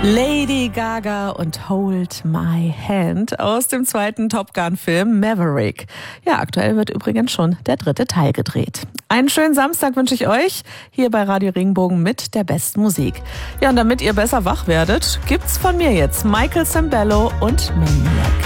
Lady Gaga und Hold My Hand aus dem zweiten Top Gun-Film Maverick. Ja, aktuell wird übrigens schon der 3. Teil gedreht. Einen schönen Samstag wünsche ich euch hier bei Radio Regenbogen mit der besten Musik. Ja, und damit ihr besser wach werdet, gibt's von mir jetzt Michael Sembello und Maniac.